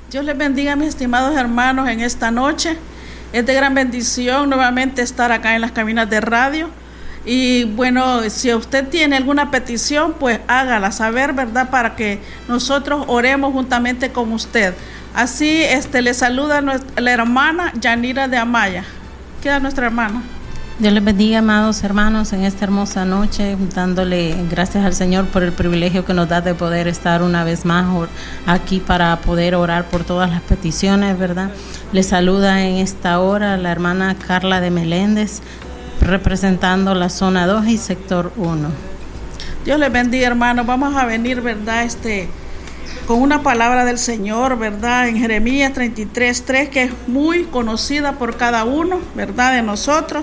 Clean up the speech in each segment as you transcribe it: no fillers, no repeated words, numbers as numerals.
Dios les bendiga, mis estimados hermanos, en esta noche. Es de gran bendición nuevamente estar acá en las cabinas de radio. Y bueno, si usted tiene alguna petición, pues hágala saber, ¿verdad? Para que nosotros oremos juntamente con usted. Así le saluda la hermana Yanira de Amaya. Queda nuestra hermana. Dios les bendiga, amados hermanos, en esta hermosa noche, dándole gracias al Señor por el privilegio que nos da de poder estar una vez más aquí para poder orar por todas las peticiones, ¿verdad? Les saluda en esta hora la hermana Carla de Meléndez, representando la zona 2 y sector 1. Dios les bendiga, hermanos. Vamos a venir, ¿verdad? Con una palabra del Señor, ¿verdad? En Jeremías 33:3, que es muy conocida por cada uno, ¿verdad? De nosotros.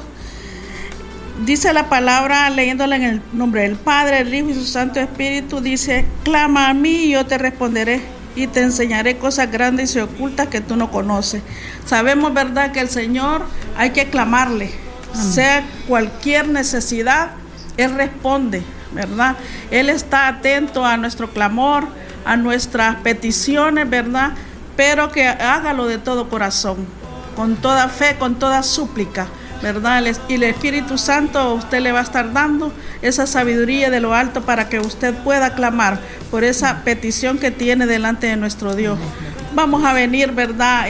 Dice la palabra, leyéndola en el nombre del Padre, el Hijo y su Santo Espíritu, dice: clama a mí y yo te responderé y te enseñaré cosas grandes y ocultas que tú no conoces. Sabemos, ¿verdad?, que el Señor hay que clamarle. Amén. Sea cualquier necesidad, Él responde, ¿verdad? Él está atento a nuestro clamor, a nuestras peticiones, ¿verdad? Pero que hágalo de todo corazón, con toda fe, con toda súplica, ¿verdad? Y el Espíritu Santo a usted le va a estar dando esa sabiduría de lo alto para que usted pueda clamar por esa petición que tiene delante de nuestro Dios. Vamos a venir, ¿verdad?,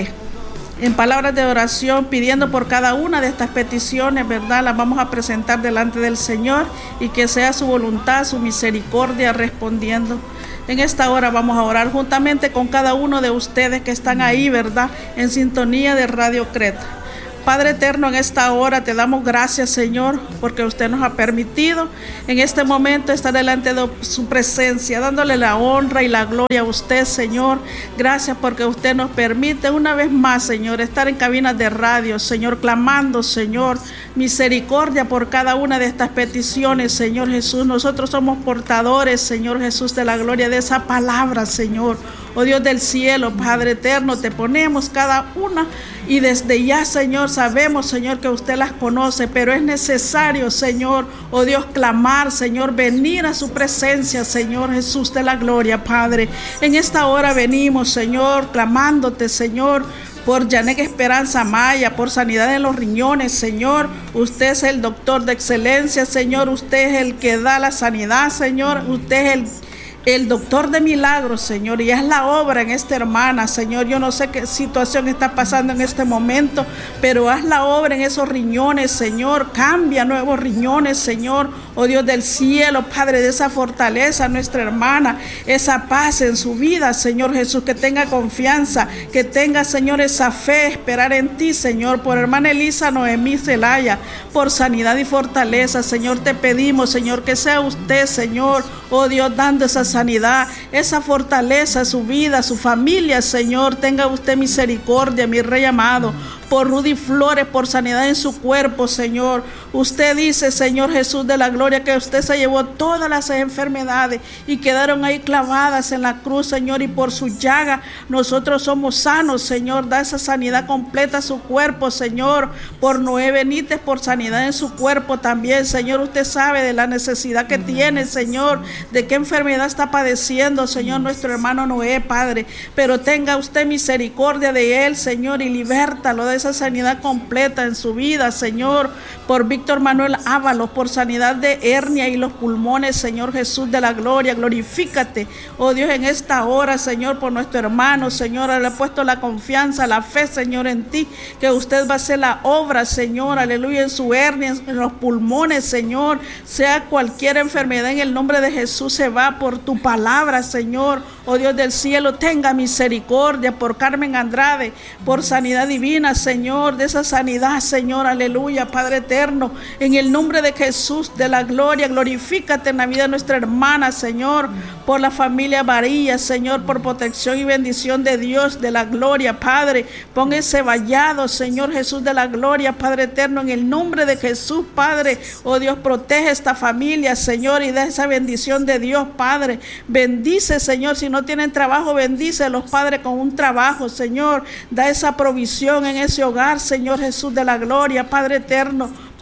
en palabras de oración, pidiendo por cada una de estas peticiones, ¿verdad? Las vamos a presentar delante del Señor y que sea su voluntad, su misericordia respondiendo. En esta hora vamos a orar juntamente con cada uno de ustedes que están ahí, ¿verdad?, en sintonía de Radio Creta. Padre eterno, en esta hora te damos gracias, Señor, porque usted nos ha permitido en este momento estar delante de su presencia, dándole la honra y la gloria a usted, Señor. Gracias porque usted nos permite una vez más, Señor, estar en cabinas de radio, Señor, clamando, Señor, misericordia por cada una de estas peticiones, Señor Jesús. Nosotros somos portadores, Señor Jesús, de la gloria de esa palabra, Señor. Oh Dios del cielo, Padre eterno, te ponemos cada una y desde ya, Señor, sabemos, Señor, que usted las conoce, pero es necesario, Señor, oh Dios, clamar, Señor, venir a su presencia, Señor Jesús de la gloria, Padre. En esta hora venimos, Señor, clamándote, Señor, por Yanek Esperanza Amaya, por sanidad en los riñones, Señor. Usted es el doctor de excelencia, Señor. Usted es el que da la sanidad, Señor. Usted es el doctor de milagros, Señor, y es la obra en esta hermana, Señor. Yo no sé qué situación está pasando en este momento, pero haz la obra en esos riñones, Señor. Cambia nuevos riñones, Señor. Oh Dios del cielo, Padre, de esa fortaleza a nuestra hermana, esa paz en su vida, Señor Jesús, que tenga confianza, que tenga, Señor, esa fe, esperar en ti, Señor. Por hermana Elisa Noemí Zelaya, por sanidad y fortaleza, Señor, te pedimos, Señor, que sea usted, Señor, oh Dios, dando esa sanidad, esa fortaleza, su vida, su familia, Señor. Tenga usted misericordia, mi Rey amado, por Rudy Flores, por sanidad en su cuerpo, Señor. Usted dice, Señor Jesús de la gloria, que usted se llevó todas las enfermedades y quedaron ahí clavadas en la cruz, Señor, y por su llaga nosotros somos sanos, Señor. Da esa sanidad completa a su cuerpo, Señor. Por Noé Benítez, por sanidad en su cuerpo también, Señor. Usted sabe de la necesidad que tiene, Señor, de qué enfermedad está padeciendo, Señor, nuestro hermano Noé, Padre. Pero tenga usted misericordia de él, Señor, y libértalo de esa sanidad completa en su vida, Señor. Por Víctor Manuel Ábalos, por sanidad de hernia y los pulmones, Señor Jesús de la gloria. Glorifícate, oh Dios, en esta hora, Señor, por nuestro hermano, Señor. Le he puesto la confianza, la fe, Señor, en ti, que usted va a hacer la obra, Señor, aleluya, en su hernia, en los pulmones, Señor. Sea cualquier enfermedad, en el nombre de Jesús se va por tu palabra, Señor. Oh Dios del cielo, tenga misericordia por Carmen Andrade, por sanidad divina, Señor, de esa sanidad, Señor, aleluya, Padre eterno, en el nombre de Jesús de la gloria. Glorifícate en la vida de nuestra hermana, Señor, por la familia Varilla, Señor, por protección y bendición de Dios de la gloria, Padre. Pon ese vallado, Señor Jesús de la gloria, Padre eterno, en el nombre de Jesús, Padre. Oh Dios, protege esta familia, Señor, y da esa bendición de Dios, Padre. Bendice, Señor, si no tienen trabajo, bendícelos, Padre, con un trabajo, Señor. Da esa provisión en ese hogar, Señor Jesús de la gloria, Padre eterno.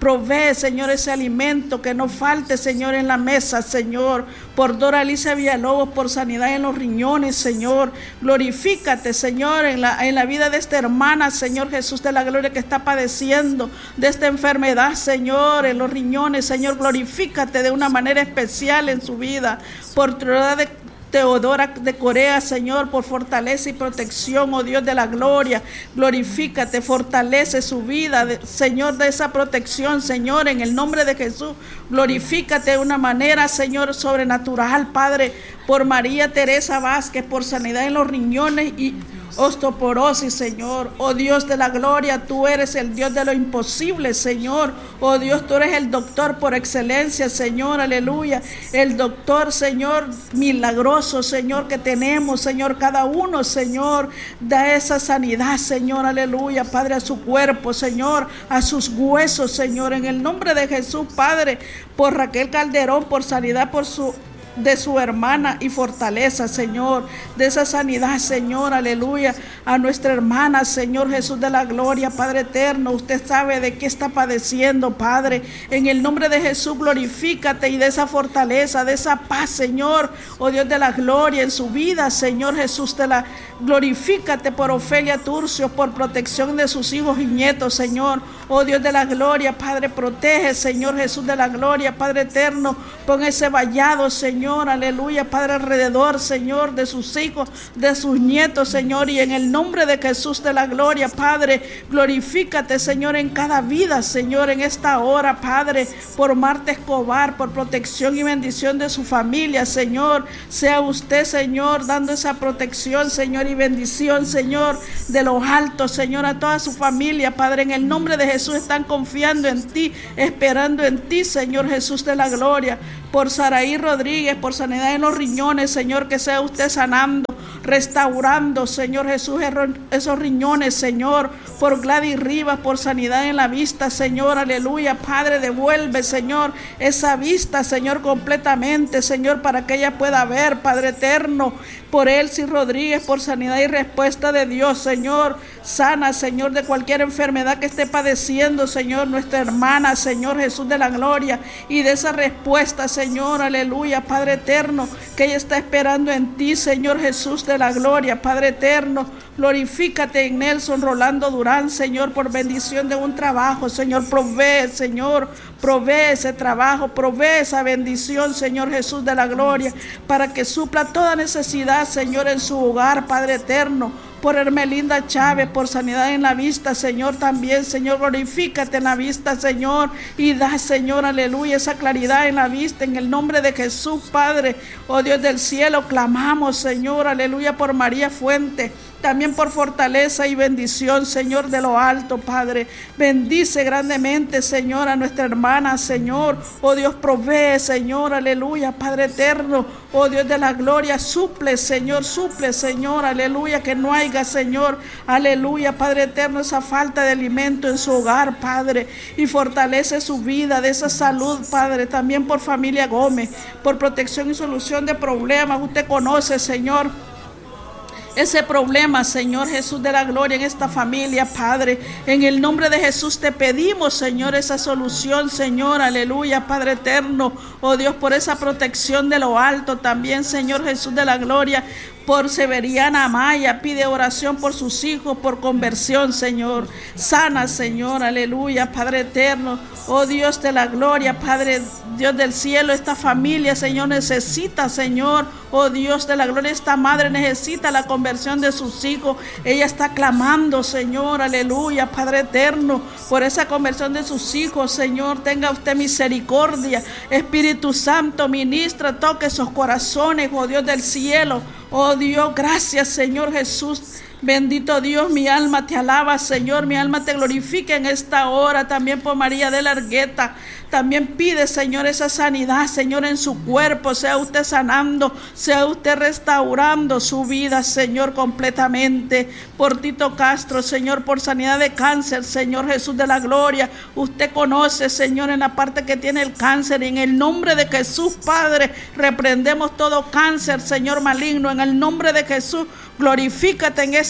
Provee, Señor, ese alimento, que no falte, Señor, en la mesa, Señor. Por Dora Alicia Villalobos, por sanidad en los riñones, Señor. Glorifícate, Señor, en la vida de esta hermana, Señor Jesús de la gloria, que está padeciendo de esta enfermedad, Señor, en los riñones, Señor. Glorifícate de una manera especial en su vida. Por Teodora de Corea, Señor, por fortaleza y protección, oh Dios de la gloria. Glorifícate, fortalece su vida, Señor, de esa protección, Señor, en el nombre de Jesús. Glorifícate de una manera, Señor, sobrenatural, Padre, por María Teresa Vázquez, por sanidad en los riñones y osteoporosis, Señor. Oh Dios de la gloria, tú eres el Dios de lo imposible, Señor. Oh Dios, tú eres el doctor por excelencia, Señor, aleluya. El doctor, Señor, milagroso, Señor, que tenemos, Señor, cada uno, Señor. Da esa sanidad, Señor, aleluya, Padre, a su cuerpo, Señor, a sus huesos, Señor, en el nombre de Jesús, Padre. Por Raquel Calderón, por sanidad de su hermana y fortaleza, Señor, de esa sanidad, Señor, aleluya, a nuestra hermana, Señor Jesús de la gloria, Padre eterno. Usted sabe de qué está padeciendo, Padre, en el nombre de Jesús. Glorifícate y de esa fortaleza, de esa paz, Señor, oh Dios de la gloria, en su vida, Señor Jesús de la glorifícate por Ofelia Turcio, por protección de sus hijos y nietos, Señor, oh Dios de la gloria, Padre, protege, Señor Jesús de la gloria, Padre eterno, pon ese vallado, Señor, aleluya, Padre, alrededor, Señor, de sus hijos, de sus nietos, Señor, y en el nombre de Jesús de la gloria, Padre, glorifícate, Señor, en cada vida, Señor, en esta hora, Padre, por Marta Escobar, por protección y bendición de su familia, Señor. Sea usted, Señor, dando esa protección, Señor, y bendición, Señor, de los altos, Señor, a toda su familia, Padre, en el nombre de Jesús. Están confiando en ti, esperando en ti, Señor Jesús de la gloria. Por Saraí Rodríguez, por sanidad en los riñones, Señor, que sea usted sanando, restaurando, Señor Jesús, esos riñones, Señor. Por Gladys Rivas, por sanidad en la vista, Señor, aleluya, Padre, devuelve, Señor, esa vista, Señor, completamente, Señor, para que ella pueda ver, Padre eterno. Por Elsie Rodríguez, por sanidad y respuesta de Dios, Señor, sana, Señor, de cualquier enfermedad que esté padeciendo, Señor, nuestra hermana, Señor Jesús de la gloria, y de esa respuesta, Señor, aleluya, Padre eterno, que ella está esperando en ti, Señor Jesús de la gloria, Padre eterno. Glorifícate en Nelson Rolando Durán, Señor, por bendición de un trabajo, Señor, provee, Señor, provee ese trabajo, provee esa bendición, Señor Jesús de la gloria, para que supla toda necesidad, Señor, en su hogar, Padre eterno. Por Hermelinda Chávez, por sanidad en la vista, Señor, también, Señor, glorifícate en la vista, Señor, y da, Señor, aleluya, esa claridad en la vista, en el nombre de Jesús, Padre, oh Dios del cielo, clamamos, Señor, aleluya, por María Fuente, también por fortaleza y bendición, Señor, de lo alto, Padre. Bendice grandemente, Señor, a nuestra hermana, Señor. Oh Dios, provee, Señor, aleluya, Padre eterno. Oh Dios de la gloria, suple, Señor, aleluya, que no haya, Señor, aleluya, Padre eterno, esa falta de alimento en su hogar, Padre. Y fortalece su vida de esa salud, Padre. También por familia Gómez, por protección y solución de problemas. Usted conoce, Señor, ese problema, Señor Jesús de la gloria, en esta familia, Padre. En el nombre de Jesús te pedimos, Señor, esa solución, Señor, aleluya, Padre eterno. Oh Dios, por esa protección de lo alto también, Señor Jesús de la gloria. Por Severiana Amaya, pide oración por sus hijos, por conversión, Señor. Sana, Señor, aleluya, Padre eterno. Oh Dios de la gloria, Padre, Dios del cielo, esta familia, Señor, necesita, Señor, oh Dios de la gloria, esta madre necesita la conversión de sus hijos. Ella está clamando, Señor, aleluya, Padre eterno, por esa conversión de sus hijos, Señor. Tenga usted misericordia. Espíritu Santo, ministra, toque esos corazones, oh Dios del cielo. Oh Dios, gracias, Señor Jesús. Bendito Dios, mi alma te alaba, Señor, mi alma te glorifica en esta hora. También por María de la Argueta, también pide, Señor, esa sanidad, Señor, en su cuerpo. Sea usted sanando, sea usted restaurando su vida, Señor, completamente. Por Tito Castro, Señor, por sanidad de cáncer, Señor Jesús de la gloria. Usted conoce, Señor, en la parte que tiene el cáncer. En el nombre de Jesús, Padre, reprendemos todo cáncer, Señor, maligno. En el nombre de Jesús, glorifícate en esta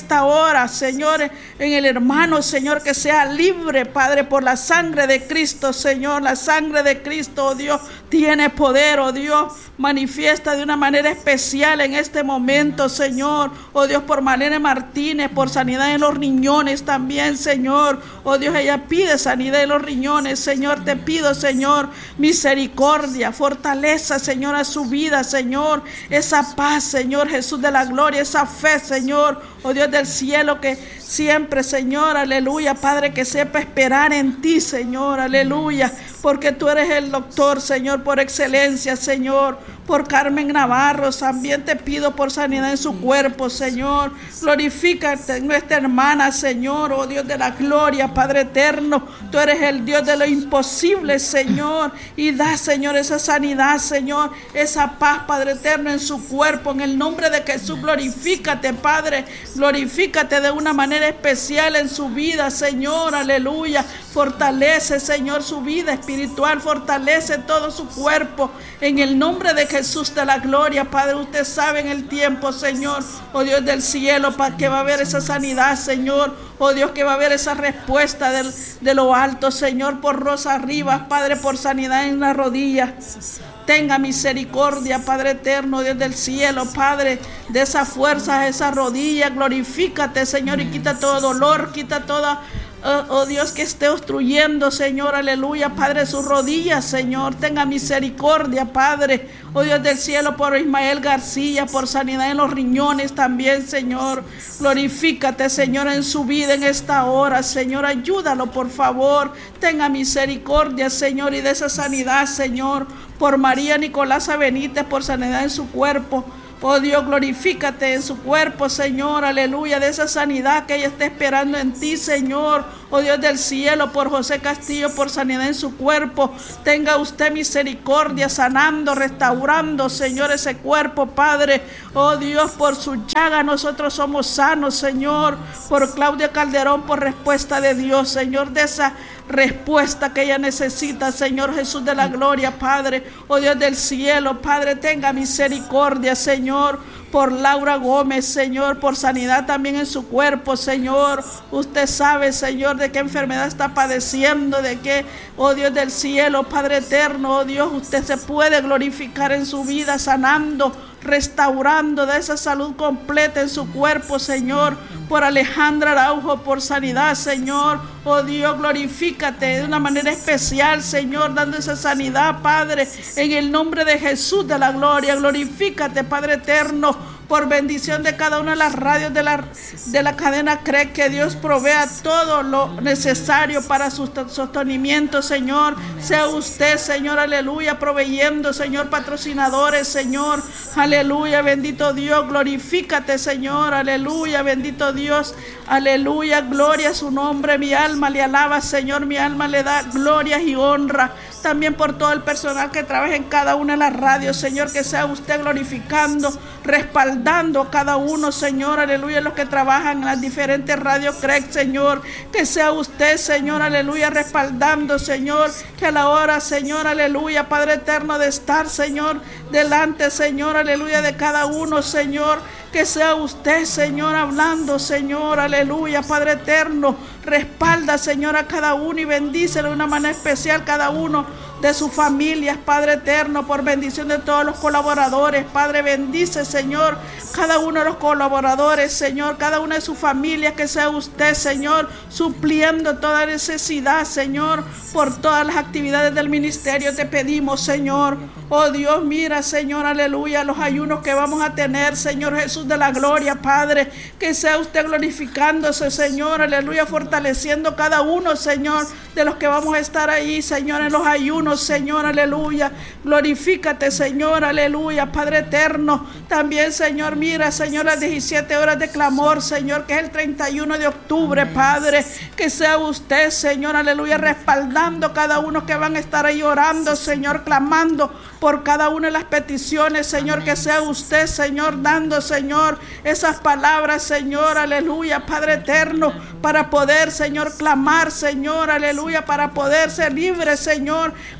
esta hora, Señor, en el hermano, Señor, que sea libre, Padre, por la sangre de Cristo, Señor. La sangre de Cristo, oh Dios, tiene poder, oh Dios. Manifiesta de una manera especial en este momento, Señor. Oh Dios, por Marlene Martínez, por sanidad en los riñones también, Señor. Oh Dios, ella pide sanidad en los riñones, Señor. Te pido, Señor, misericordia, fortaleza, Señor, a su vida, Señor. Esa paz, Señor Jesús de la gloria, esa fe, Señor. Oh Dios del cielo, que siempre, Señor, aleluya, Padre, que sepa esperar en ti, Señor, aleluya, porque tú eres el doctor, Señor, por excelencia, Señor. Por Carmen Navarro, también te pido por sanidad en su cuerpo, Señor. Glorifícate en nuestra hermana, Señor, oh Dios de la gloria, Padre eterno. Tú eres el Dios de lo imposible, Señor. Y da, Señor, esa sanidad, Señor, esa paz, Padre eterno, en su cuerpo. En el nombre de Jesús, glorifícate, Padre. Glorifícate de una manera especial en su vida, Señor, aleluya. Fortalece, Señor, su vida espiritual. Fortalece todo su cuerpo. En el nombre de Jesús de la gloria, Padre, usted sabe en el tiempo, Señor, oh Dios del cielo, para que va a haber esa sanidad, Señor, oh Dios, que va a haber esa respuesta de lo alto, Señor, por Rosa Rivas, Padre, por sanidad en la rodilla. Tenga misericordia, Padre eterno, Dios del cielo, Padre, de esas fuerzas, esas rodillas. Glorifícate, Señor, y quita todo dolor, quita toda... Oh Dios, que esté obstruyendo, Señor, aleluya, Padre, sus rodillas, Señor. Tenga misericordia, Padre, oh Dios del cielo, por Ismael García, por sanidad en los riñones también, Señor. Glorifícate, Señor, en su vida en esta hora, Señor. Ayúdalo, por favor. Tenga misericordia, Señor, y de esa sanidad, Señor. Por María Nicolasa Benítez, por sanidad en su cuerpo. Oh Dios, glorifícate en su cuerpo, Señor, aleluya, de esa sanidad que ella está esperando en ti, Señor. Oh Dios del cielo, por José Castillo, por sanidad en su cuerpo. Tenga usted misericordia, sanando, restaurando, Señor, ese cuerpo, Padre. Oh Dios, por su llaga nosotros somos sanos, Señor. Por Claudia Calderón, por respuesta de Dios, Señor, de esa respuesta que ella necesita, Señor Jesús de la gloria, Padre. Oh Dios del cielo, Padre, tenga misericordia, Señor, por Laura Gómez, Señor, por sanidad también en su cuerpo, Señor. Usted sabe, Señor, de qué enfermedad está padeciendo, de qué, oh Dios del cielo, Padre eterno, oh Dios, usted se puede glorificar en su vida, sanando, restaurando de esa salud completa en su cuerpo, Señor. Por Alejandra Araujo, por sanidad, Señor. Oh Dios, glorifícate de una manera especial, Señor, dando esa sanidad, Padre, en el nombre de Jesús de la gloria. Glorifícate, Padre eterno, por bendición de cada una de las radios de la cadena CREC, que Dios provea todo lo necesario para su sostenimiento, Señor. Sea usted, Señor, aleluya, proveyendo, Señor, patrocinadores, Señor, aleluya, bendito Dios, glorifícate, Señor, aleluya, bendito Dios, aleluya, gloria a su nombre. Mi alma le alaba, Señor, mi alma le da gloria y honra. También por todo el personal que trabaja en cada una de las radios, Señor, que sea usted glorificando, respaldando a cada uno, Señor, aleluya, los que trabajan en las diferentes radios CREC, Señor, que sea usted, Señor, aleluya, respaldando, Señor, que a la hora, Señor, aleluya, Padre eterno, de estar, Señor, delante, Señor, aleluya, de cada uno, Señor, que sea usted, Señor, hablando, Señor, aleluya, Padre eterno, respalda, Señor, a cada uno y bendícelo de una manera especial cada uno de sus familias, Padre eterno, por bendición de todos los colaboradores, Padre, bendice, Señor, cada uno de los colaboradores, Señor, cada una de sus familias, que sea usted, Señor, supliendo toda necesidad, Señor, por todas las actividades del ministerio, te pedimos, Señor. Oh Dios, mira, Señor, aleluya, los ayunos que vamos a tener, Señor Jesús de la gloria, Padre, que sea usted glorificándose, Señor, aleluya, fortaleciendo cada uno, Señor, de los que vamos a estar ahí, Señor, en los ayunos, Señor, aleluya, glorifícate, Señor, aleluya, Padre eterno. También, Señor, mira, Señor, las 17 horas de clamor, Señor, que es el 31 de octubre, Padre, que sea usted, Señor, aleluya, respaldando cada uno que van a estar ahí orando, Señor, clamando por cada una de las peticiones, Señor, que sea usted, Señor, dando, Señor, esas palabras, Señor, aleluya, Padre eterno, para poder, Señor, clamar, Señor, aleluya, para poder ser libre, Señor,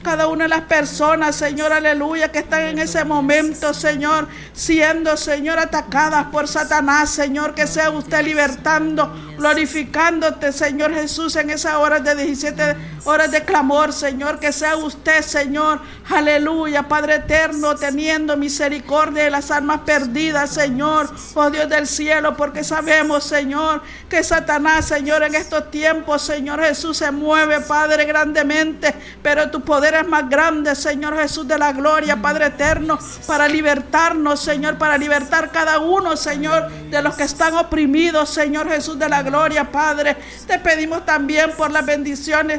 cada una de las personas, Señor, aleluya, que están en ese momento, Señor, siendo, Señor, atacadas por Satanás, Señor, que sea usted libertando, glorificándote, Señor Jesús, en esas horas de 17 horas de clamor, Señor, que sea usted, Señor, aleluya, Padre eterno, teniendo misericordia de las almas perdidas, Señor, oh Dios del cielo, porque sabemos, Señor, que Satanás, Señor, en estos tiempos, Señor Jesús, se mueve, Padre, grandemente, pero tu poder es más grande, Señor Jesús de la gloria, Padre eterno, para libertarnos, Señor, para libertar cada uno, Señor, de los que están oprimidos, Señor Jesús de la gloria, Padre. Te pedimos también por las bendiciones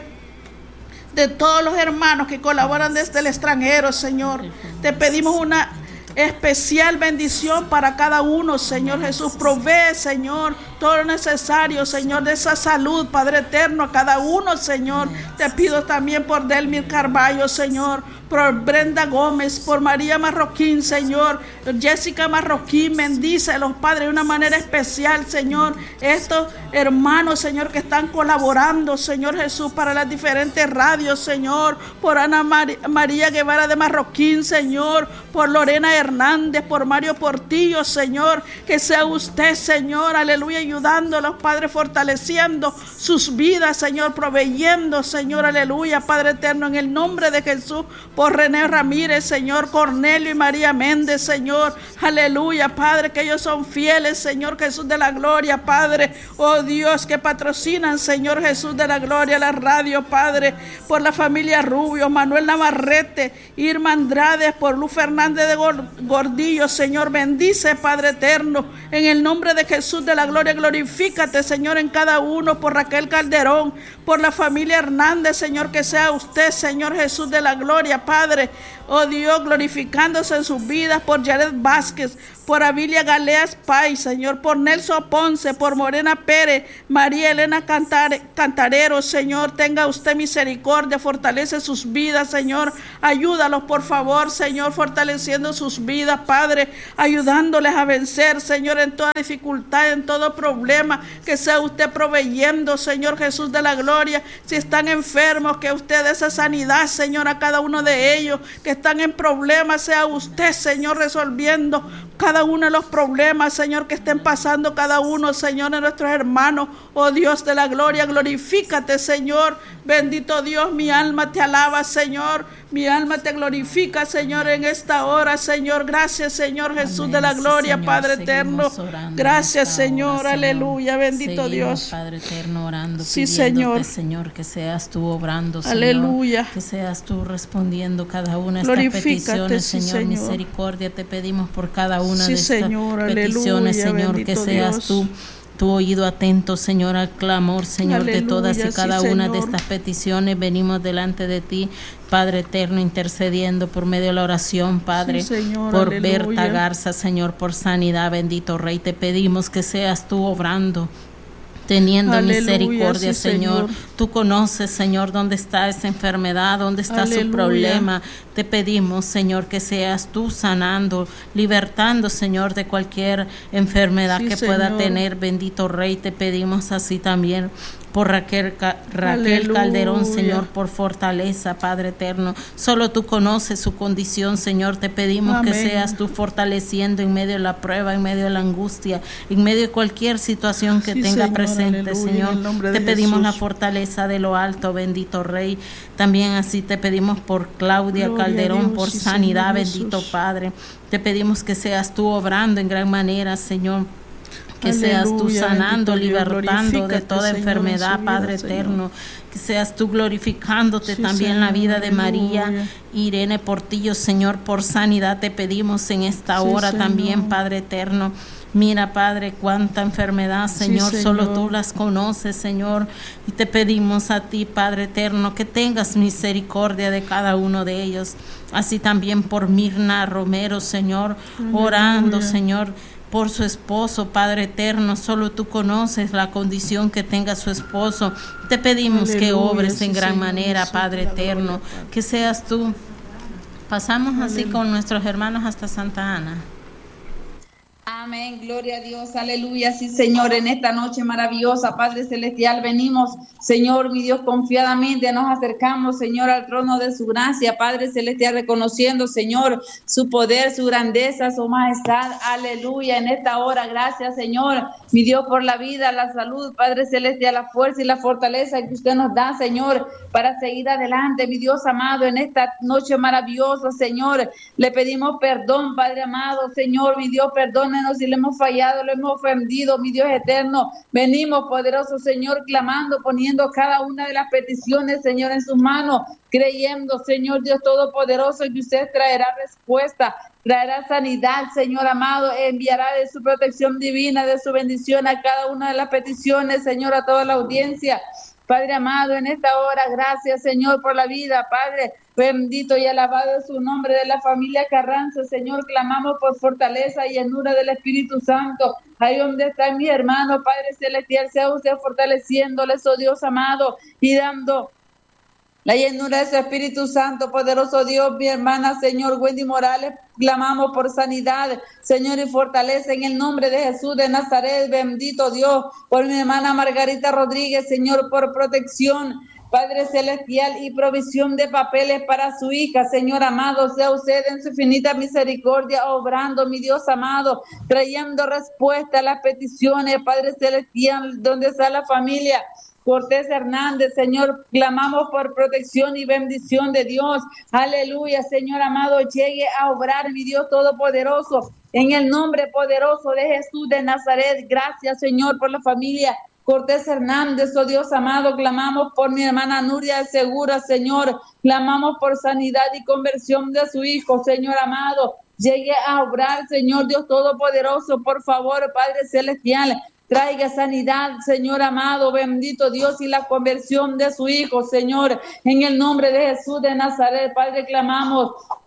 de todos los hermanos que colaboran desde el extranjero, Señor. Te pedimos una especial bendición para cada uno, Señor Jesús. Provee, Señor, todo lo necesario, Señor, de esa salud, Padre eterno, a cada uno, Señor. Te pido también por Delmir Carballo, Señor, por Brenda Gómez, por María Marroquín, Señor, Jessica Marroquín, bendícelos, Padre, de una manera especial, Señor. Estos hermanos, Señor, que están colaborando, Señor Jesús, para las diferentes radios, Señor, por Ana María Guevara de Marroquín, Señor, por Lorena Hernández, por Mario Portillo, Señor, que sea usted, Señor, aleluya, ayudándolos, Padre, fortaleciendo sus vidas, Señor, proveyendo, Señor, aleluya, Padre eterno, en el nombre de Jesús, por René Ramírez, Señor, Cornelio y María Méndez, Señor, aleluya, Padre, que ellos son fieles, Señor Jesús de la gloria, Padre, oh Dios, que patrocinan, Señor Jesús de la gloria, la radio, Padre, por la familia Rubio, Manuel Navarrete, Irma Andrade, por Luz Fernández de Gordillo, Señor, bendice, Padre eterno, en el nombre de Jesús de la gloria, glorifícate, Señor, en cada uno, por Raquel Calderón, por la familia Hernández, Señor, que sea usted, Señor Jesús de la gloria, Padre, oh Dios, glorificándose en sus vidas, por Jared Vázquez, por Avilia Galeas Pay, Señor, por Nelson Ponce, por Morena Pérez, María Elena Cantarero, Señor, tenga usted misericordia, fortalece sus vidas, Señor, ayúdalos, por favor, Señor, fortaleciendo sus vidas, Padre, ayudándoles a vencer, Señor, en toda dificultad, en todo problema, que sea usted proveyendo, Señor Jesús de la gloria, si están enfermos, que usted dé esa sanidad, Señor, a cada uno de ellos, que están en problemas, sea usted, Señor, resolviendo cada uno de los problemas, Señor, que estén pasando cada uno, Señor, de nuestros hermanos, oh Dios de la gloria, glorifícate, Señor, bendito Dios, mi alma te alaba, Señor, mi alma te glorifica, Señor, en esta hora, Señor, gracias, Señor Jesús de la gloria, Señor, Padre eterno, gracias, Señor, hora, aleluya, bendito Dios, Padre eterno, orando, sí, Señor, Señor, que seas tú obrando, Señor, aleluya, que seas tú respondiendo cada una de estas peticiones, sí, Señor, misericordia, te pedimos por cada una de estas peticiones, Señor, que seas tú tu oído atento, Señor, al clamor, Señor, aleluya, de todas y cada una de estas peticiones. Venimos delante de ti, Padre eterno, intercediendo por medio de la oración, Padre, sí, Señor, por aleluya. Berta Garza, Señor, por sanidad, bendito Rey, te pedimos que seas tú obrando, teniendo aleluya, misericordia, sí, Señor. Tú conoces, Señor, dónde está esa enfermedad, dónde está aleluya. Su problema. Te pedimos, Señor, que seas tú sanando, libertando, Señor, de cualquier enfermedad sí, que Señor. Pueda tener, bendito Rey. Te pedimos así también por Raquel Calderón, Señor, por fortaleza, Padre eterno. Solo tú conoces su condición, Señor. Te pedimos amén. Que seas tú fortaleciendo en medio de la prueba, en medio de la angustia, en medio de cualquier situación que sí, tenga Señor, presente, aleluya, Señor. Te pedimos Jesús. La fortaleza de lo alto, bendito Rey. También así te pedimos por Claudia Gloria Calderón, Dios, por sí, sanidad, Señor, bendito Jesús. Padre. Te pedimos que seas tú obrando en gran manera, Señor. Que aleluya, seas tú sanando, libertando de toda Señor, enfermedad, vida, Padre Señor. Eterno. Que seas tú glorificándote sí, también Señor, la vida de María Irene Portillo, Señor, por sanidad. Te pedimos en esta sí, hora Señor. También, Padre eterno. Mira, Padre, cuánta enfermedad, Señor, sí, Señor, solo tú las conoces, Señor, y te pedimos a ti, Padre eterno, que tengas misericordia de cada uno de ellos, así también por Mirna Romero, Señor, aleluya. Orando, Señor, por su esposo, Padre eterno, solo tú conoces la condición que tenga su esposo, te pedimos aleluya, que obres en gran Señor, manera, Padre eterno, gloria, que seas tú. Pasamos aleluya. Así con nuestros hermanos hasta Santa Ana. Amén, gloria a Dios, aleluya, sí Señor, en esta noche maravillosa, Padre Celestial, venimos, Señor, mi Dios, confiadamente nos acercamos, Señor, al trono de su gracia, Padre Celestial, reconociendo, Señor, su poder, su grandeza, su majestad, aleluya, en esta hora, gracias, Señor, mi Dios, por la vida, la salud, Padre Celestial, la fuerza y la fortaleza que usted nos da, Señor, para seguir adelante, mi Dios amado, en esta noche maravillosa, Señor, le pedimos perdón, Padre amado, Señor, mi Dios, perdónenos si le hemos fallado, le hemos ofendido, mi Dios eterno. Venimos, poderoso Señor, clamando, poniendo cada una de las peticiones, Señor, en sus manos, creyendo, Señor Dios Todopoderoso, que usted traerá respuesta, traerá sanidad, Señor amado, enviará de su protección divina, de su bendición a cada una de las peticiones, Señor, a toda la audiencia. Padre amado, en esta hora, gracias, Señor, por la vida, Padre, bendito y alabado es su nombre, de la familia Carranza, Señor, clamamos por fortaleza y llenura del Espíritu Santo. Ahí donde está mi hermano, Padre Celestial, sea usted fortaleciéndoles, oh Dios amado, y dando la llenura de su Espíritu Santo, poderoso Dios, mi hermana, Señor, Wendy Morales, clamamos por sanidad, Señor, y fortaleza en el nombre de Jesús de Nazaret, bendito Dios, por mi hermana Margarita Rodríguez, Señor, por protección, Padre Celestial, y provisión de papeles para su hija, Señor amado, sea usted en su infinita misericordia, obrando, mi Dios amado, trayendo respuesta a las peticiones, Padre Celestial, donde está la familia Cortés Hernández, Señor, clamamos por protección y bendición de Dios, aleluya, Señor amado, llegue a obrar, mi Dios Todopoderoso, en el nombre poderoso de Jesús de Nazaret. Gracias, Señor, por la familia Cortés Hernández, oh Dios amado, clamamos por mi hermana Nuria de Segura, Señor, clamamos por sanidad y conversión de su hijo, Señor amado, llegue a obrar, Señor Dios Todopoderoso, por favor, Padre Celestial, traiga sanidad, Señor amado, bendito Dios, y la conversión de su hijo, Señor, en el nombre de Jesús de Nazaret, Padre, clamamos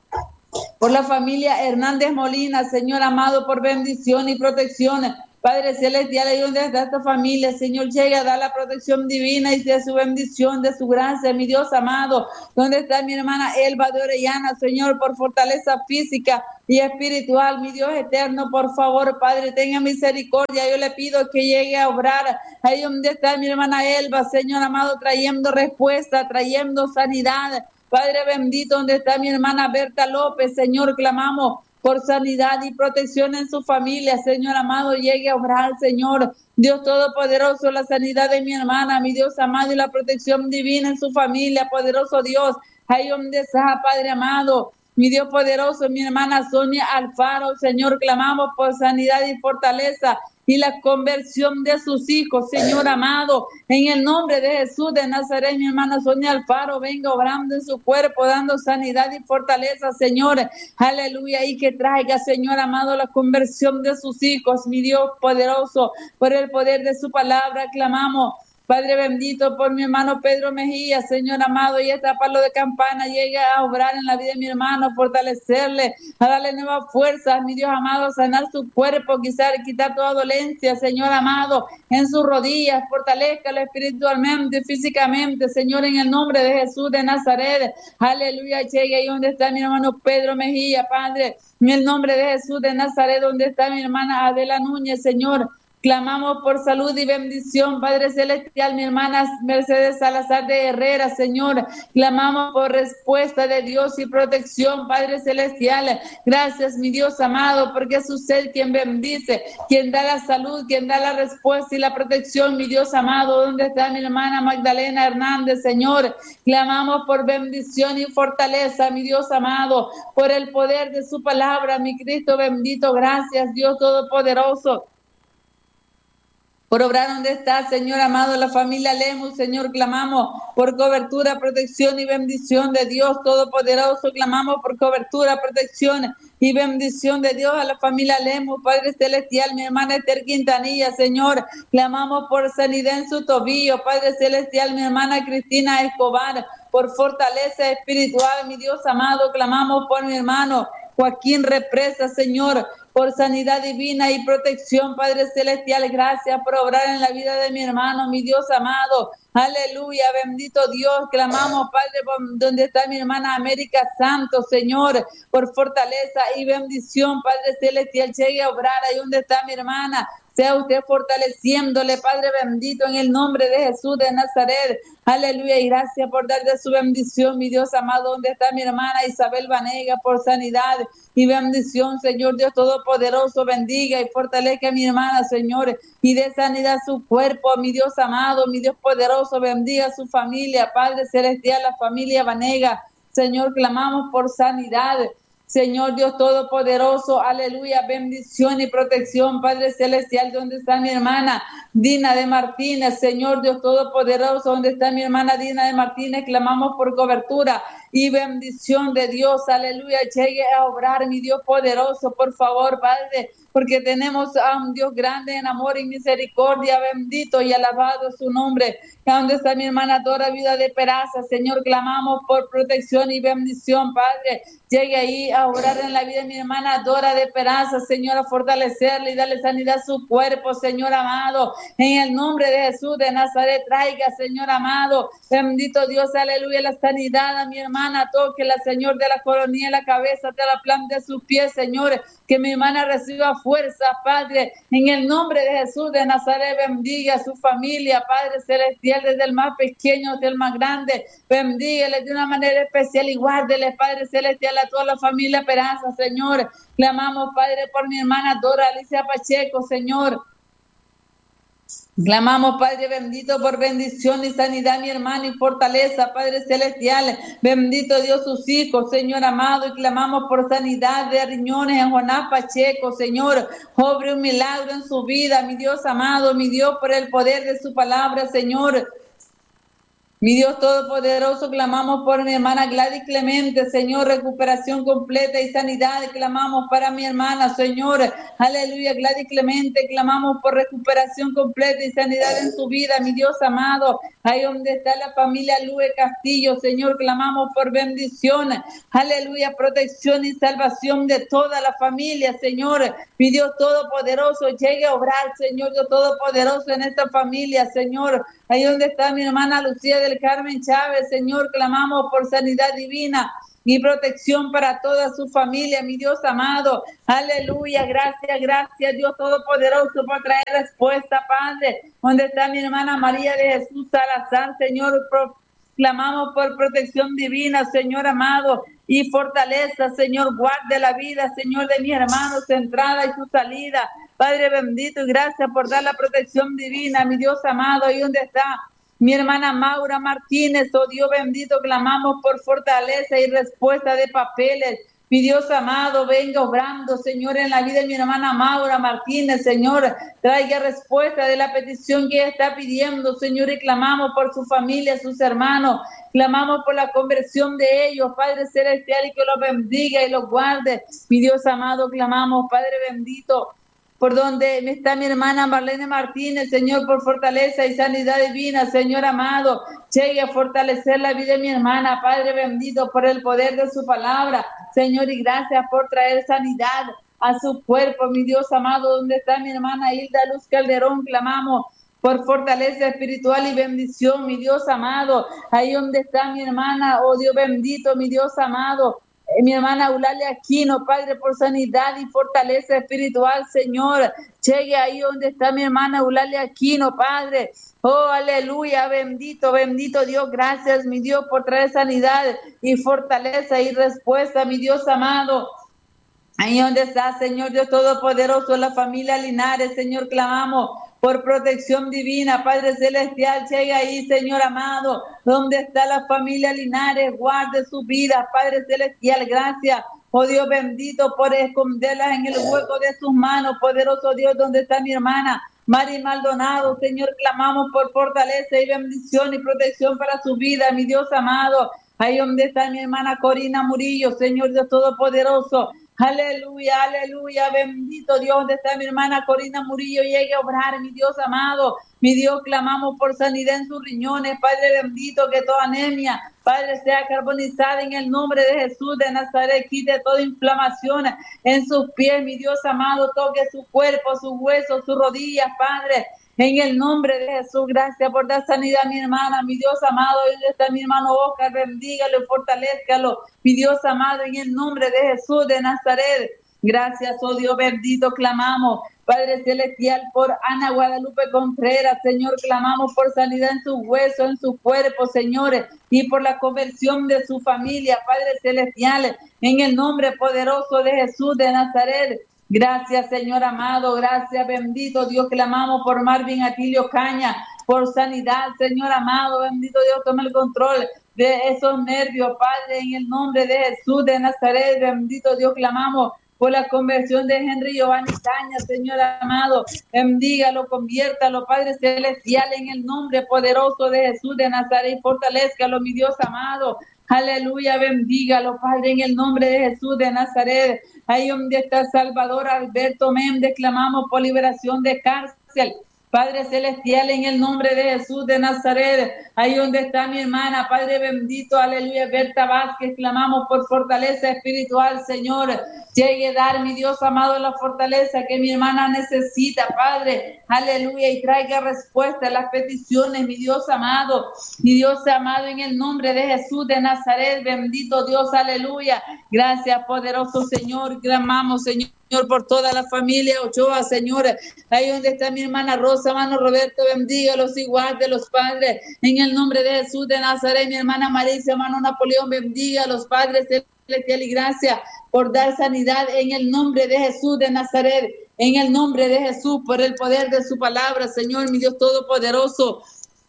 por la familia Hernández Molina, Señor amado, por bendición y protección. Padre Celestial, ahí donde está esta familia, Señor, llega a dar la protección divina y de su bendición, de su gracia, mi Dios amado. Donde está mi hermana Elba de Orellana, Señor, por fortaleza física y espiritual, mi Dios eterno, por favor, Padre, tenga misericordia. Yo le pido que llegue a obrar ahí donde está mi hermana Elba, Señor amado, trayendo respuesta, trayendo sanidad. Padre bendito, donde está mi hermana Berta López, Señor, clamamos por sanidad y protección en su familia, Señor amado, llegue a obrar, Señor, Dios Todopoderoso, la sanidad de mi hermana, mi Dios amado, y la protección divina en su familia, poderoso Dios, ahí donde está, Padre amado, mi Dios poderoso, mi hermana Sonia Alfaro, Señor, clamamos por sanidad y fortaleza y la conversión de sus hijos, Señor amado, en el nombre de Jesús de Nazaret, mi hermana Sonia Alfaro, venga obrando en su cuerpo, dando sanidad y fortaleza, Señor, aleluya, y que traiga, Señor amado, la conversión de sus hijos, mi Dios poderoso, por el poder de su palabra, clamamos, Padre bendito, por mi hermano Pedro Mejía, Señor amado, y esta palo de campana llega a obrar en la vida de mi hermano, fortalecerle, a darle nuevas fuerzas, mi Dios amado, sanar su cuerpo, quitar toda dolencia, Señor amado, en sus rodillas, fortalezcalo espiritualmente, físicamente, Señor, en el nombre de Jesús de Nazaret, aleluya, llegue ahí donde está mi hermano Pedro Mejía, Padre, en el nombre de Jesús de Nazaret, donde está mi hermana Adela Núñez, Señor, clamamos por salud y bendición, Padre Celestial, mi hermana Mercedes Salazar de Herrera, Señor, clamamos por respuesta de Dios y protección, Padre Celestial, gracias, mi Dios amado, porque es usted quien bendice, quien da la salud, quien da la respuesta y la protección, mi Dios amado, ¿dónde está mi hermana Magdalena Hernández, Señor? Clamamos por bendición y fortaleza, mi Dios amado, por el poder de su palabra, mi Cristo bendito, gracias, Dios Todopoderoso, por obrar donde está, Señor amado, la familia Lemus, Señor, clamamos por cobertura, protección y bendición de Dios Todopoderoso, clamamos por cobertura, protección y bendición de Dios a la familia Lemus, Padre Celestial, mi hermana Esther Quintanilla, Señor, clamamos por sanidad en su tobillo, Padre Celestial, mi hermana Cristina Escobar, por fortaleza espiritual, mi Dios amado, clamamos por mi hermano Joaquín Represa, Señor, por sanidad divina y protección, Padre Celestial. Gracias por obrar en la vida de mi hermano, mi Dios amado. Aleluya, bendito Dios. Clamamos, Padre, por donde está mi hermana América Santo, Señor, por fortaleza y bendición, Padre Celestial. Llegue a obrar ahí donde está mi hermana. Sea usted fortaleciéndole, Padre bendito, en el nombre de Jesús de Nazaret. Aleluya, y gracias por darle su bendición, mi Dios amado, donde está mi hermana Isabel Vanega, por sanidad y bendición, Señor Dios Todopoderoso. Bendiga y fortalezca a mi hermana, Señor, y dé sanidad a su cuerpo, mi Dios amado, mi Dios poderoso. Bendiga a su familia, Padre Celestial, la familia Vanega. Señor, clamamos por sanidad. Señor Dios Todopoderoso, aleluya, bendición y protección, Padre Celestial, donde está mi hermana Dina de Martínez, Señor Dios Todopoderoso, donde está mi hermana Dina de Martínez, clamamos por cobertura y bendición de Dios, aleluya, llegue a obrar, mi Dios poderoso, por favor, Padre, porque tenemos a un Dios grande en amor y misericordia, bendito y alabado su nombre. Donde está mi hermana Dora Vida de Peraza, Señor, clamamos por protección y bendición, Padre. Llegue ahí a orar en la vida de mi hermana Dora de Peraza, Señor, a fortalecerle y darle sanidad a su cuerpo, Señor amado. En el nombre de Jesús de Nazaret, traiga, Señor amado, bendito Dios, aleluya, la sanidad a mi hermana. Toque la, Señor, de la coronilla, la cabeza, de la planta de sus pies, Señor. Que mi hermana reciba fuerza, Padre. En el nombre de Jesús de Nazaret, bendiga a su familia, Padre Celestial, desde el más pequeño hasta el más grande. Bendíguele de una manera especial y guárdele, Padre Celestial, a toda la familia Peraza, Señor. Clamamos, Padre, por mi hermana Dora Alicia Pacheco, Señor. Clamamos, Padre bendito, por bendición y sanidad, mi hermano, y fortaleza, Padre Celestial. Bendito Dios, sus hijos, Señor amado, y clamamos por sanidad de riñones en Jonás Pacheco, Señor. Obre un milagro en su vida, mi Dios amado, mi Dios, por el poder de su palabra, Señor. Mi Dios Todopoderoso, clamamos por mi hermana Gladys Clemente, Señor, recuperación completa y sanidad. Clamamos para mi hermana, Señor, aleluya, Gladys Clemente, clamamos por recuperación completa y sanidad en su vida, mi Dios amado. Ahí donde está la familia Lue Castillo, Señor, clamamos por bendición, aleluya, protección y salvación de toda la familia, Señor. Mi Dios Todopoderoso, llegue a obrar, Señor Dios Todopoderoso, en esta familia, Señor. Ahí donde está mi hermana Lucía del Carmen Chávez, Señor, clamamos por sanidad divina y protección para toda su familia, mi Dios amado. Aleluya, gracias, Dios Todopoderoso, por traer respuesta, Padre. Donde está mi hermana María de Jesús Salazar, Señor, clamamos por protección divina, Señor amado, y fortaleza, Señor, guarde la vida, Señor, de mis hermanos, su entrada y su salida. Padre bendito, y gracias por dar la protección divina, mi Dios amado. ¿Y dónde está mi hermana Maura Martínez? Oh Dios bendito, clamamos por fortaleza y respuesta de papeles. Mi Dios amado, venga obrando, Señor, en la vida de mi hermana Maura Martínez, Señor. Traiga respuesta de la petición que ella está pidiendo, Señor, y clamamos por su familia, sus hermanos. Clamamos por la conversión de ellos, Padre Celestial, y que los bendiga y los guarde. Mi Dios amado, clamamos, Padre bendito, por donde está mi hermana Marlene Martínez, Señor, por fortaleza y sanidad divina, Señor amado. Llegue a fortalecer la vida de mi hermana, Padre bendito, por el poder de su palabra, Señor, y gracias por traer sanidad a su cuerpo, mi Dios amado. Donde está mi hermana Hilda Luz Calderón, clamamos por fortaleza espiritual y bendición, mi Dios amado. Ahí donde está mi hermana, oh Dios bendito, mi Dios amado, mi hermana Eulalia Aquino, Padre, por sanidad y fortaleza espiritual, Señor. Llegue ahí donde está mi hermana Eulalia Aquino, Padre. Oh, aleluya, bendito Dios. Gracias, mi Dios, por traer sanidad y fortaleza y respuesta, mi Dios amado. Ahí donde está, Señor Dios Todopoderoso, la familia Linares, Señor, clamamos por protección divina, Padre Celestial. Llega ahí, Señor amado, donde está la familia Linares, guarde su vida, Padre Celestial. Gracias, oh Dios bendito, por esconderlas en el hueco de sus manos, poderoso Dios. Donde está mi hermana Mari Maldonado, Señor, clamamos por fortaleza y bendición y protección para su vida, mi Dios amado. Ahí donde está mi hermana Corina Murillo, Señor Dios Todopoderoso. Aleluya, aleluya, bendito Dios. Donde está mi hermana Corina Murillo, llegue a obrar, mi Dios amado. Mi Dios, clamamos por sanidad en sus riñones, Padre bendito, que toda anemia Padre, sea carbonizada en el nombre de Jesús de Nazaret. Quite toda inflamación en sus pies, mi Dios amado. Toque su cuerpo, sus huesos, sus rodillas, Padre. En el nombre de Jesús, gracias por dar sanidad a mi hermana, mi Dios amado. Donde está mi hermano Oscar, bendígalo y fortalézcalo, mi Dios amado, en el nombre de Jesús de Nazaret. Gracias, oh Dios bendito, clamamos, Padre Celestial, por Ana Guadalupe Contreras, Señor, clamamos por sanidad en sus huesos, en su cuerpo, señores, y por la conversión de su familia, Padre Celestial, en el nombre poderoso de Jesús de Nazaret. Gracias, Señor amado, gracias, bendito Dios, clamamos por Marvin Atilio Caña, por sanidad, Señor amado, bendito Dios, toma el control de esos nervios, Padre, en el nombre de Jesús de Nazaret, bendito Dios, clamamos por la conversión de Henry Giovanni Caña, Señor amado, bendígalo, conviértalo, Padre Celestial, en el nombre poderoso de Jesús de Nazaret, fortalézcalo, mi Dios amado. Aleluya, bendígalo, Padre, en el nombre de Jesús de Nazaret. Ahí donde está Salvador Alberto Méndez, clamamos por liberación de cárcel. Padre Celestial, en el nombre de Jesús de Nazaret, ahí donde está mi hermana, Padre bendito, aleluya, Berta Vázquez, clamamos por fortaleza espiritual, Señor. Llegue a dar, mi Dios amado, la fortaleza que mi hermana necesita, Padre, aleluya, y traiga respuesta a las peticiones, mi Dios amado, en el nombre de Jesús de Nazaret, bendito Dios, aleluya. Gracias, poderoso Señor, clamamos, Señor, por toda la familia Ochoa, Señor, ahí donde está mi hermana Rosa, hermano Roberto, bendígalos igual de los padres, en el nombre de Jesús de Nazaret, mi hermana Marisa, hermano Napoleón, bendiga los padres celestial y gracias por dar sanidad en el nombre de Jesús de Nazaret, en el nombre de Jesús, por el poder de su palabra, Señor, mi Dios todopoderoso.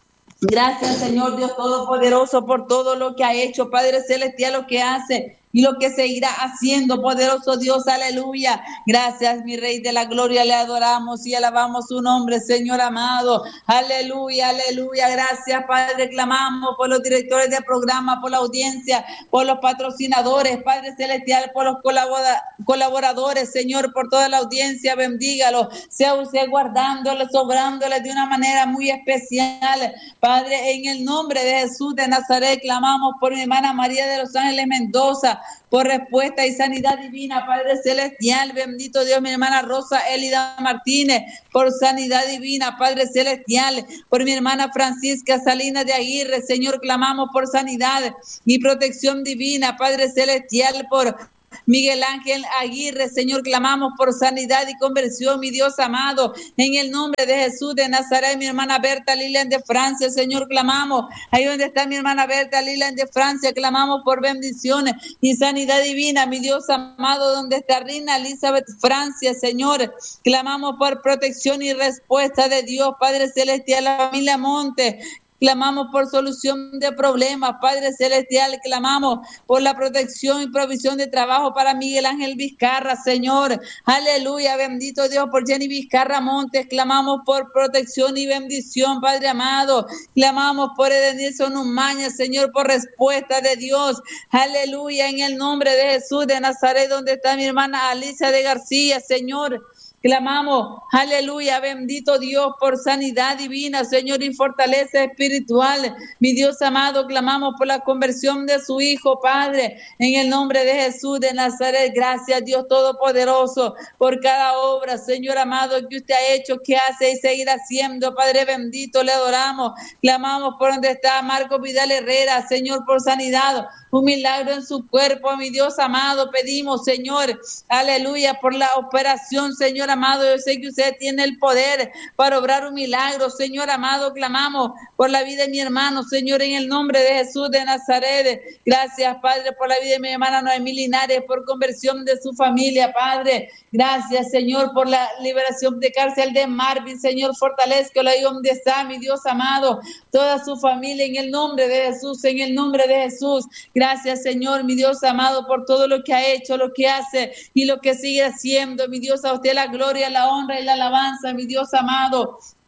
Gracias, Señor Dios todopoderoso, por todo lo que ha hecho, Padre celestial, lo que hace y lo que seguirá haciendo, poderoso Dios, aleluya. Gracias, mi Rey de la Gloria, le adoramos y alabamos su nombre, Señor amado, aleluya, aleluya. Gracias, Padre, clamamos por los directores de programa, por la audiencia, por los patrocinadores, Padre celestial, por los colaboradores, Señor, por toda la audiencia, bendígalo, sea usted guardándoles, sobrándoles de una manera muy especial, Padre, en el nombre de Jesús de Nazaret, clamamos por mi hermana María de los Ángeles Mendoza, por respuesta y sanidad divina, Padre celestial, bendito Dios, mi hermana Rosa Elida Martínez, por sanidad divina, Padre celestial, por mi hermana Francisca Salinas de Aguirre, Señor, clamamos por sanidad y protección divina, Padre celestial, por Miguel Ángel Aguirre, Señor, clamamos por sanidad y conversión, mi Dios amado, en el nombre de Jesús de Nazaret. Mi hermana Berta Lilian de Francia, Señor, clamamos, ahí donde está mi hermana Berta Lilian de Francia, clamamos por bendiciones y sanidad divina, mi Dios amado, donde está Reina Elizabeth Francia, Señor, clamamos por protección y respuesta de Dios, Padre celestial, la familia Monte, clamamos por solución de problemas, Padre celestial, clamamos por la protección y provisión de trabajo para Miguel Ángel Vizcarra, Señor, aleluya, bendito Dios, por Jenny Vizcarra Montes, clamamos por protección y bendición, Padre amado, clamamos por Edenilson Umaña, Señor, por respuesta de Dios, aleluya, en el nombre de Jesús de Nazaret, donde está mi hermana Alicia de García, Señor, clamamos, aleluya, bendito Dios, por sanidad divina, Señor, y fortaleza espiritual. Mi Dios amado, clamamos por la conversión de su Hijo, Padre, en el nombre de Jesús de Nazaret. Gracias, Dios Todopoderoso, por cada obra, Señor amado, que usted ha hecho, que hace y seguirá haciendo. Padre bendito, le adoramos. Clamamos por donde está Marco Vidal Herrera, Señor, por sanidad, un milagro en su cuerpo, mi Dios amado. Pedimos, Señor, aleluya, por la operación, Señor amado. Yo sé que usted tiene el poder para obrar un milagro, Señor amado. Clamamos por la vida de mi hermano, Señor, en el nombre de Jesús de Nazaret. Gracias, Padre, por la vida de mi hermana Noemí Linares, por conversión de su familia, Padre. Gracias, Señor, por la liberación de cárcel de Marvin, Señor, fortalezca ahí donde está, mi Dios amado, toda su familia, en el nombre de Jesús, en el nombre de Jesús. Gracias, Señor, mi Dios amado, por todo lo que ha hecho, lo que hace y lo que sigue haciendo, mi Dios, a usted la gloria, la honra y la alabanza, mi Dios amado.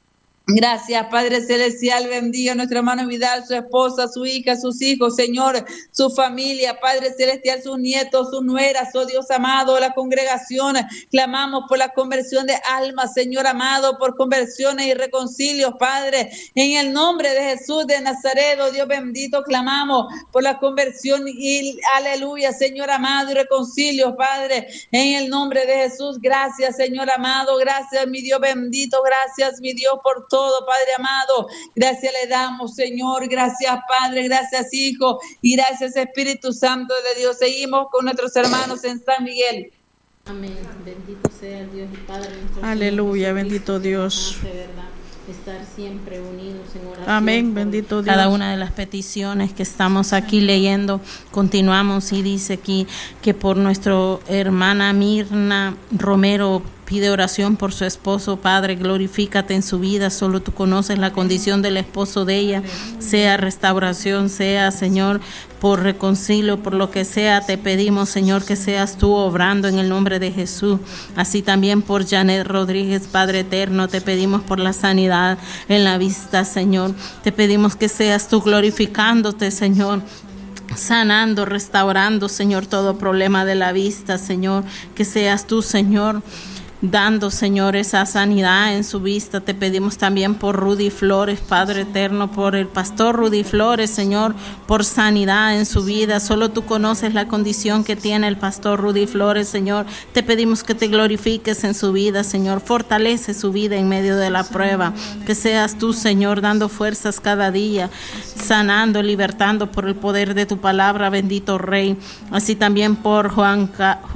Gracias, Padre Celestial, bendiga a nuestro hermano Vidal, su esposa, su hija, sus hijos, Señor, su familia, Padre Celestial, sus nietos, sus nueras, oh Dios amado, la congregación, clamamos por la conversión de almas, Señor amado, por conversiones y reconcilios, Padre, en el nombre de Jesús de Nazaret, oh Dios bendito, clamamos por la conversión y aleluya, Señor amado, y reconcilios, Padre, en el nombre de Jesús. Gracias, Señor amado, gracias, mi Dios bendito, gracias, mi Dios, por todo, Padre amado. Gracias le damos, Señor. Gracias, Padre. Gracias, Hijo. Y gracias, Espíritu Santo de Dios. Seguimos con nuestros hermanos en San Miguel. Amén. Bendito sea el Dios y Padre. Aleluya, bendito Dios. Estar siempre unidos en oración. Amén, bendito Dios. Cada una de las peticiones que estamos aquí leyendo, continuamos y dice aquí que por nuestra hermana Mirna Romero pide oración por su esposo. Padre, glorifícate en su vida, solo tú conoces la condición del esposo de ella, sea restauración, sea, Señor, por reconcilio, por lo que sea, te pedimos, Señor, que seas tú obrando en el nombre de Jesús. Así también por Janet Rodríguez, Padre eterno, te pedimos por la sanidad en la vista, Señor. Te pedimos que seas tú glorificándote, Señor, sanando, restaurando, Señor, todo problema de la vista, Señor. Que seas tú, Señor, dando, Señor, esa sanidad en su vista. Te pedimos también por Rudy Flores, Padre eterno, por el pastor Rudy Flores, Señor, por sanidad en su vida. Solo tú conoces la condición que tiene el pastor Rudy Flores, Señor. Te pedimos que te glorifiques en su vida, Señor. Fortalece su vida en medio de la prueba. Que seas tú, Señor, dando fuerzas cada día, sanando, libertando por el poder de tu palabra, bendito Rey. Así también por Juan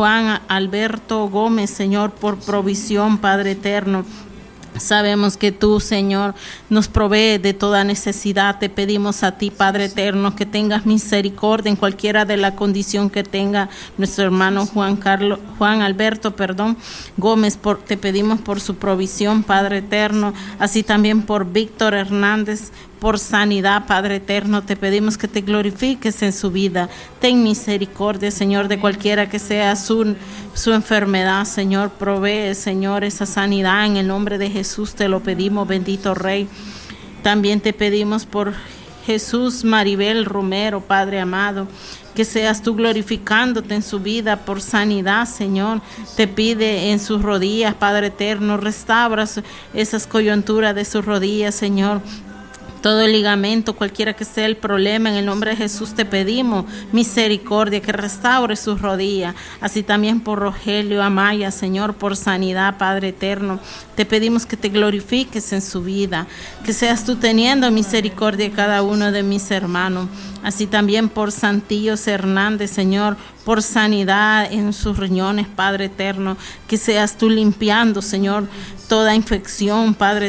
Alberto Gómez, Señor, por provisión, Padre eterno. Sabemos que tú, Señor, nos provee de toda necesidad. Te pedimos a ti, Padre eterno, que tengas misericordia en cualquiera de la condición que tenga nuestro hermano Juan Alberto Gómez. Te pedimos por su provisión, Padre eterno. Así también por Víctor Hernández, por sanidad, Padre eterno. Te pedimos que te glorifiques en su vida. Ten misericordia, Señor, de cualquiera que sea su enfermedad, Señor. Provee, Señor, esa sanidad en el nombre de Jesús. Te lo pedimos, bendito Rey. También te pedimos por Jesús Maribel Romero, Padre amado, que seas tú glorificándote en su vida por sanidad, Señor. Te pide en sus rodillas, Padre eterno, restaura esas coyunturas de sus rodillas, Señor. Todo el ligamento, cualquiera que sea el problema, en el nombre de Jesús te pedimos misericordia, que restaure sus rodillas. Así también por Rogelio Amaya, Señor, por sanidad, Padre eterno. Te pedimos que te glorifiques en su vida, que seas tú teniendo misericordia de cada uno de mis hermanos. Así también por Santillos Hernández, Señor, por sanidad en sus riñones, Padre eterno. Que seas tú limpiando, Señor, toda infección, Padre